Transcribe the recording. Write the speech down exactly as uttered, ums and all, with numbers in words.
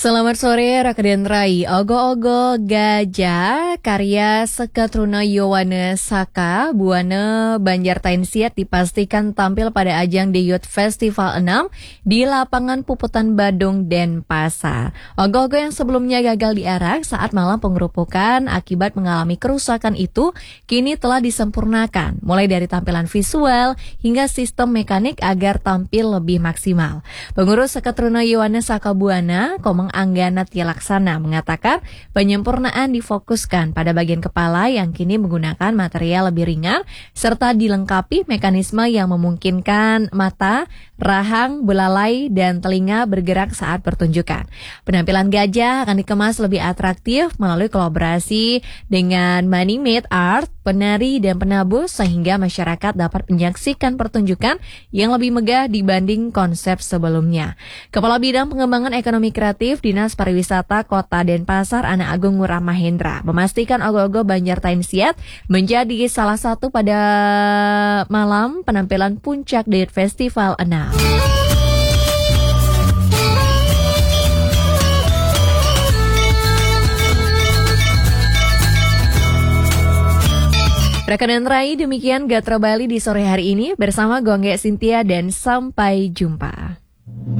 Selamat sore Rakden Rai. Ogo-ogo Gajah karya Sekatruna Yowane Saka Buana Banjartainsiat dipastikan tampil pada ajang The Youth Festival enam di lapangan Puputan Badung, Denpasar. Ogo-ogo yang sebelumnya gagal diarak saat malam pengerupukan akibat mengalami kerusakan itu kini telah disempurnakan, mulai dari tampilan visual hingga sistem mekanik agar tampil lebih maksimal. Pengurus Sekatruna Yowane Saka Buana Komeng Anggana Tilaksana mengatakan penyempurnaan difokuskan pada bagian kepala yang kini menggunakan material lebih ringan serta dilengkapi mekanisme yang memungkinkan mata, rahang, belalai, dan telinga bergerak saat pertunjukan. Penampilan gajah akan dikemas lebih atraktif melalui kolaborasi dengan Money Made Art, penari, dan penabus sehingga masyarakat dapat menyaksikan pertunjukan yang lebih megah dibanding konsep sebelumnya. Kepala Bidang Pengembangan Ekonomi Kreatif Dinas Pariwisata Kota Denpasar Ana Agung Ngurah Mahendra memastikan ogo-ogo Banjartainsiat menjadi salah satu pada malam penampilan puncak The Youth Festival enam. Rekan Rai, demikian Gatra Bali di sore hari ini bersama Gongge Cynthia dan sampai jumpa.